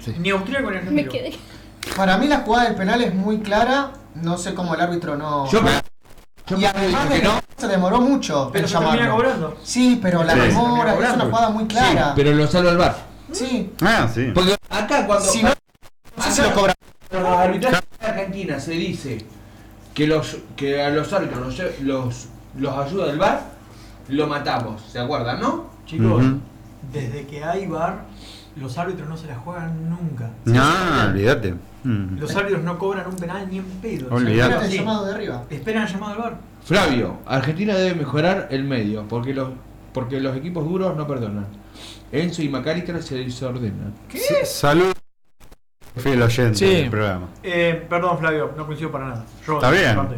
Sí. Ni austríaco ni Me argentino. quedé. Para mí la jugada del penal es muy clara. No sé cómo el árbitro no... Y además de que se demoró mucho Pero en se termina llamarlo. cobrando. Sí, pero la Sí. demora, es Cobrando. una jugada muy clara. Pero lo salva el VAR. Sí. Ah, sí. Porque acá cuando Si no, no sé si lo cobra. los arbitrajes de Argentina se dice que a los árbitros los ayuda el VAR, lo matamos, ¿se acuerdan, no? Chicos, Ujú. desde que hay VAR, los árbitros no se la juegan nunca. No, olvídate. Los árbitros no cobran un penal ni en pedo. Olvidate. Espérate el Sí. llamado de arriba. Esperan el llamado del VAR. Flavio, Argentina debe mejorar el medio, porque los equipos duros no perdonan. Enzo y McAllister se desordenan. Salud, fiel oyente Sí. del programa. Perdón, Flavio, no coincido para nada. Yo, ¿Está bien? aparte.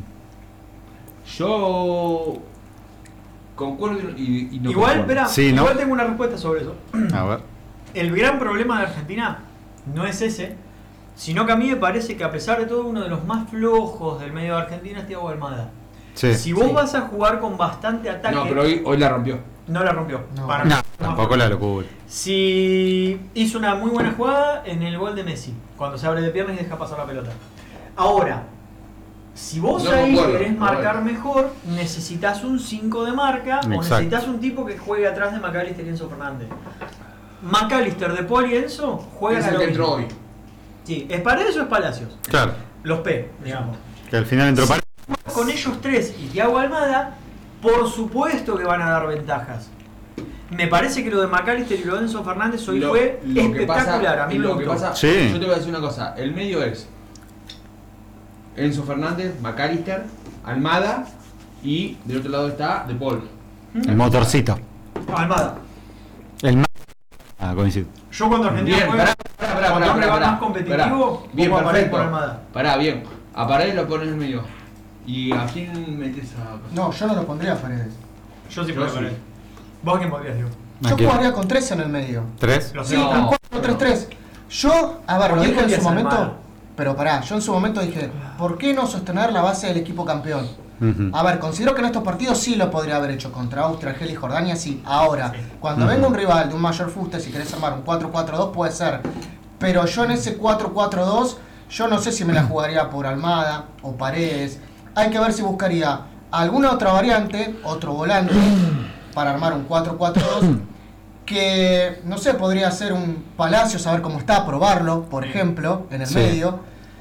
Yo concuerdo y no Igual, concuerdo. espera, Sí, ¿no? igual tengo una respuesta sobre eso. A ver. El gran problema de Argentina no es ese, sino que a mí me parece que a pesar de todo, uno de los más flojos del medio de Argentina es Thiago Almada. Sí. Si vos vas a jugar con bastante ataque, No, pero hoy la rompió. no la rompió. No. Para No, mí. tampoco la locura. Si hizo una muy buena jugada en el gol de Messi, cuando se abre de piernas y deja pasar la pelota. Ahora, si vos No ahí concuerdo, querés marcar bueno. mejor, necesitas un 5 de marca o Exacto. necesitas un tipo que juegue atrás de McAllister y Enzo Fernández. McAllister, De Paul y Enzo juegan Es a el lo que mismo. entró hoy. Sí, ¿es Paredes o es Palacios? Claro. Los P, digamos. Que al final entró para. Con ellos tres y Thiago Almada, por supuesto que van a dar ventajas. Me parece que lo de McAllister y lo de Enzo Fernández hoy fue lo que espectacular. pasa- a mí me lo que gustó. pasa, Sí. yo te voy a decir una cosa, el medio es Enzo Fernández, McAllister, Almada y del otro lado está De Paul. El motorcito. Almada. El más. Ah, coincido. Yo cuando Argentina Bien, juega, cuando hombre va pará, más competitivo, pará. Bien, pongo a Paredes perfecto. por Almada. Pará, bien. A Paredes lo pones en el medio. ¿Y a quién metes a...? No, yo no lo pondría a Paredes. Yo sí Yo pongo a sí. Paredes. ¿Vos a quién podrías, Diego? Yo ¿A quién? jugaría con 3 en el medio. ¿Tres? Lo Sí, sé. No. un 4-3-3. Yo, a ver, ¿Por lo qué dije en su pondrías momento, Almada? pero pará, yo en su momento dije, ¿por qué no sostener la base del equipo campeón? Ujú. A ver, considero que en estos partidos sí lo podría haber hecho contra Austria, Argelia y Jordania, sí. Ahora, cuando venga un rival de un mayor fuste, si querés armar un 4-4-2 puede ser. Pero yo en ese 4-4-2, yo no sé si me la jugaría por Almada o Paredes. Hay que ver si buscaría alguna otra variante, otro volante, para armar un 4-4-2. Que, no sé, podría ser un Palacio, saber cómo está, probarlo, por ejemplo, en el Sí. medio.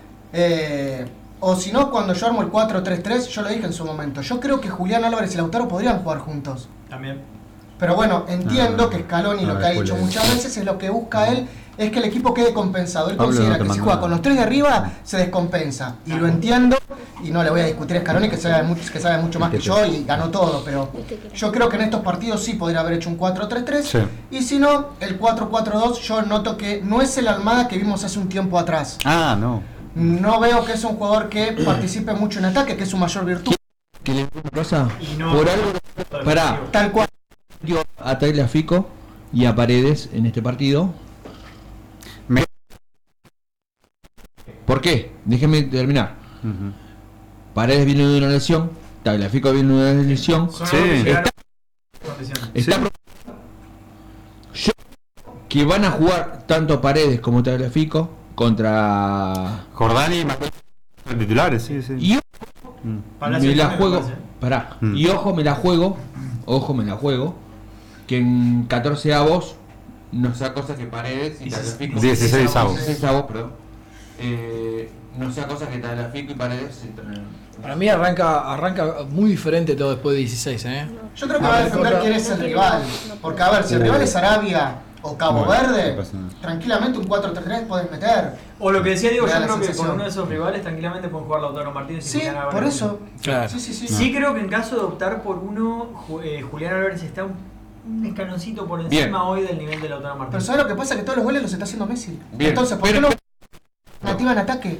O si no, cuando yo armo el 4-3-3, yo lo dije en su momento, yo creo que Julián Álvarez y Lautaro podrían jugar juntos. También. Pero bueno, entiendo Ah, que Scaloni a lo ver, que ha Julián. dicho muchas veces es lo que busca él, es que el equipo quede compensado. Él Pablo, considera no te que si mando juega nada. con los 3 de arriba, se descompensa. Y lo entiendo, y no le voy a discutir a Scaloni, que sabe mucho más que yo y ganó todo, pero yo creo que en estos partidos sí podría haber hecho un 4-3-3. Sí. Y si no, el 4-4-2, yo noto que no es el Almada que vimos hace un tiempo atrás. Ah, no. No veo que es un jugador que participe mucho en ataque, que es su mayor virtud. ¿Que le digo una cosa? Y no- Por algo pará. Tal cual. dio a Tagliafico y a Paredes en este partido. Me- ¿Por qué? Déjeme terminar. Ujú. Paredes viene de una lesión, Tagliafico viene de una lesión. Son Sí. los que llegaron Está- a condiciones. Está yo que van a jugar tanto Paredes como Tagliafico contra Jordani y Macri son titulares, sí, sí. y Mm. Palacio me la también, juego, me parece. pará, Mm. y ojo me la juego, que en 14 avos no sea cosa que Paredes y Tagliafico 16 avos. 16 avos, perdón. No sea cosa que Tagliafico y Paredes se entren. Para mí arranca muy diferente todo después de 16, ¿eh? Yo creo que va a defender quién es el rival. Porque a ver, si el rival es Arabia o Cabo Bueno, Verde, no pasa nada. tranquilamente un 4-3-3 podés meter. O lo que decía Diego, Me yo da la creo que sensación. con uno de esos rivales tranquilamente pueden jugar Lautaro Martínez y Sí, Julián Álvarez. por eso. Claro. Sí, sí, sí. Sí creo que en caso de optar por uno, Julián Álvarez está un escaloncito por encima Bien. hoy del nivel de Lautaro Pero Martínez. ¿sabes lo que pasa? Que todos los goles los está haciendo Messi. Bien, Entonces, ¿por qué pero- no nativa en ataque?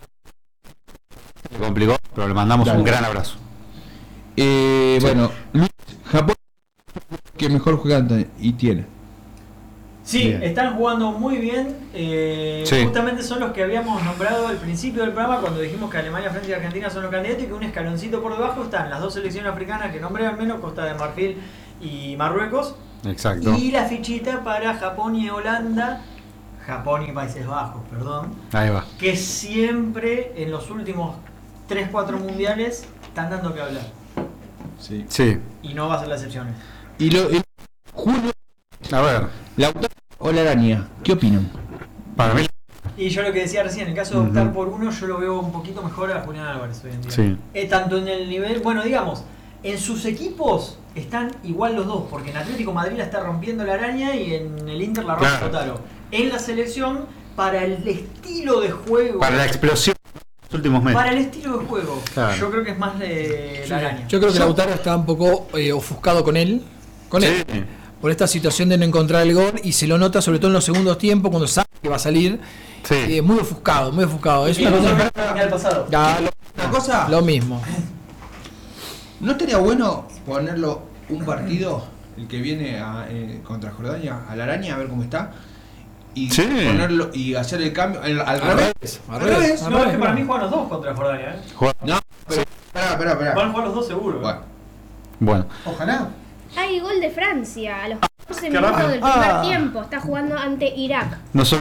Se complicó, pero le mandamos Dale. un gran abrazo. Bueno, Luis, Japón que mejor jugante y tiene. Sí, Bien. están jugando muy bien. Sí. Justamente son los que habíamos nombrado al principio del programa cuando dijimos que Alemania, Francia y Argentina son los candidatos y que un escaloncito por debajo están las dos selecciones africanas que nombré al menos, Costa de Marfil y Marruecos. Exacto. Y la fichita para Japón y Holanda. Japón y Países Bajos, perdón, Ahí va. que siempre en los últimos 3-4 mundiales están dando que hablar. Sí. Sí. Y no va a ser la excepción. Y Julio, A ver, Lautaro o la araña, ¿qué opinan? para mí. Y yo lo que decía recién, en el caso de optar por uno, yo lo veo un poquito mejor a Julián Álvarez hoy en día. Sí. Tanto en el nivel, bueno, digamos, en sus equipos están igual los dos, porque en Atlético Madrid la está rompiendo la araña y en el Inter la rompe Claro. Lautaro. En la selección, para el estilo de juego, Para la explosión de los últimos meses. para el estilo de juego, Claro. yo creo que es más de la araña. Yo creo que Lautaro está un poco ofuscado con él. Sí. Por esta situación de no encontrar el gol y se lo nota sobre todo en los segundos tiempos cuando sabe que va a salir. Sí. Muy ofuscado, muy ofuscado. Es Y una no cosa. solamente en el mundial pasado. Ya, Una cosa, lo mismo. ¿no estaría bueno ponerlo un partido, el que viene contra Jordania, a la araña, a ver cómo está? Y Sí. ponerlo y hacer el cambio al revés. Al revés. No, es que para mí juegan los dos contra Jordania. No, pero espera. Van a jugar los dos seguro. Bueno, Bueno. Ojalá. Hay gol de Francia a los 14 Qué minutos rápido. del primer tiempo. Está jugando ante Irak. No son.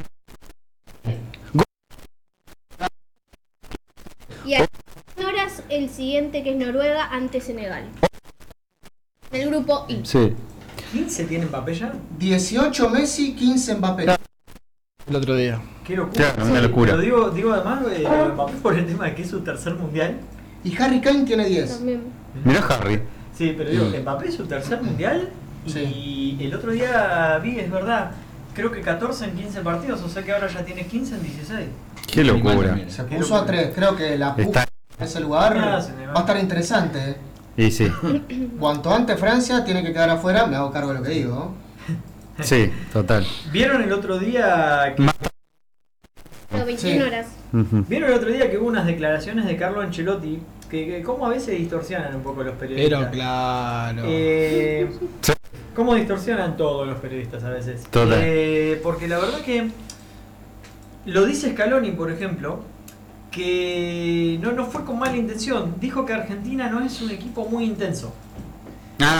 Y a las 1 horas el siguiente que es Noruega ante Senegal. El grupo I. Sí. 15 tiene Mbappé ya. 18 Messi, 15 Mbappé. El otro día. Qué locura. Claro, una locura. Pero digo además lo de Mbappé por el tema de que es su tercer mundial. Y Harry Kane tiene 10. También. Mirá Harry. Sí, pero digo, Mbappé es su tercer mundial. Y Sí. el otro día vi, es verdad, creo que 14 en 15 partidos, o sea que ahora ya tiene 15 en 16. Qué locura. Se puso a 3. Creo que la Está- puja en ese lugar Ah, se me va. va a estar interesante. Y sí. Cuanto antes Francia tiene que quedar afuera, me hago cargo de lo que digo. Sí, total. ¿Vieron el otro día que, Pero 21 horas. Ujú. ¿vieron el otro día que hubo unas declaraciones de Carlo Ancelotti que como a veces distorsionan un poco los periodistas? Pero claro. Sí. ¿Cómo distorsionan todos los periodistas a veces? Total. Porque la verdad que lo dice Scaloni, por ejemplo, que no fue con mala intención. Dijo que Argentina no es un equipo muy intenso. Ah.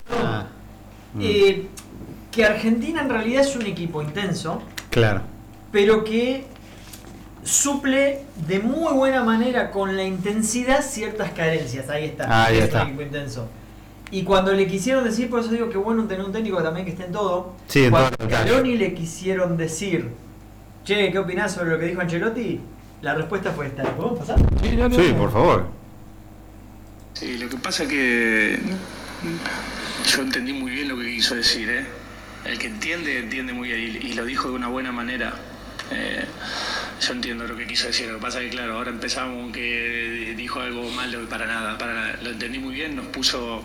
Que Argentina en realidad es un equipo intenso, Claro. pero que suple de muy buena manera con la intensidad ciertas carencias. Ahí está. Ahí es está. un equipo intenso. Y cuando le quisieron decir, por eso digo que bueno tener un técnico también que esté en todo. Sí, en cuando todo a detalle. Scaloni le quisieron decir, che, ¿qué opinás sobre lo que dijo Ancelotti? La respuesta fue esta. ¿Podemos pasar? Sí, por favor. Sí, lo que pasa es que yo entendí muy bien lo que quiso decir, ¿eh? El que entiende muy bien y lo dijo de una buena manera. Yo entiendo lo que quiso decir, lo que pasa es que claro, ahora empezamos con que dijo algo malo y para nada, lo entendí muy bien, nos puso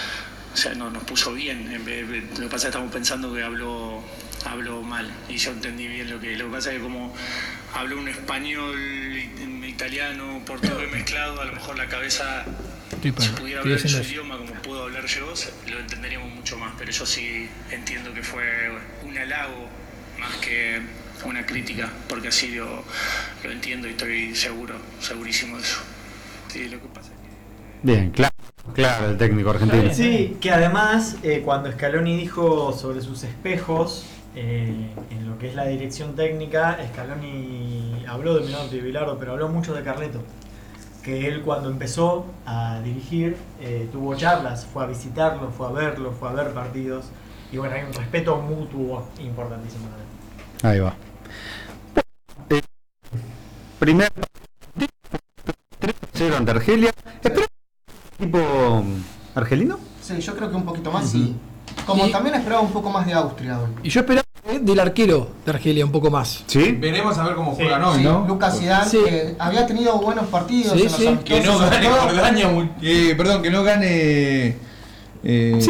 bien, lo que pasa es que estamos pensando que habló mal y yo entendí bien lo que pasa es que como habló un español, italiano, portugués mezclado, a lo mejor la cabeza, si pudiera hablar su idioma como puedo hablar yo, lo entenderíamos mucho más, pero yo sí entiendo que fue un halago más que una crítica, porque así lo entiendo y estoy segurísimo de eso. Sí, lo que pasa es que... Bien, claro, el técnico argentino. Sí, que además cuando Scaloni dijo sobre sus espejos en lo que es la dirección técnica, Scaloni habló de Menotti y Bilardo, pero habló mucho de Carleto. Que él cuando empezó a dirigir tuvo charlas, fue a visitarlo, fue a verlo, fue a ver partidos. Y bueno, hay un respeto mutuo importantísimo también. Ahí va. Primer 3-0 ante Argelia. ¿Espera equipo argelino? Sí, yo creo que un poquito más sí. Como Y- también esperaba un poco más de Austria hoy. Y yo esperaba del arquero de Argelia un poco más. Sí. veremos a ver cómo Sí, juegan hoy, Sí, ¿no? Lucas Zidane, Sí. que había tenido buenos partidos Sí, en los sí. Que no amistosos, gane sobre todo. Jordania, perdón, que no gane. Sí.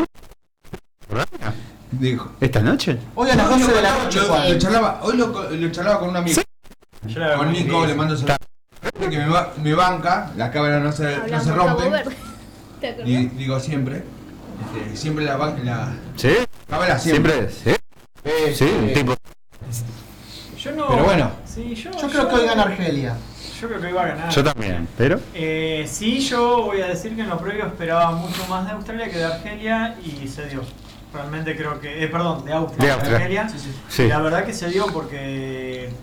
Dijo. ¿Esta noche? Hoy a las 12 de la noche, Juan. Hoy lo charlaba con un amigo. Yo la verdad Con que Nico, sí. le mando saludos. Que me banca, la cámara no se Hablamos Cabo rompe. Verde. ¿Te acordás? Y digo siempre. Siempre la Sí. cámara siempre. Siempre. Sí. Sí, un tipo. Yo no. Pero bueno. Sí, Yo creo que hoy gana Argelia. Yo creo que hoy va a ganar. Yo también, pero. Sí, yo voy a decir que en lo previo esperaba mucho más de Australia que de Argelia y se dio. realmente creo que, perdón, de Austria, De Austria. Argelia. Sí. La verdad que se dio porque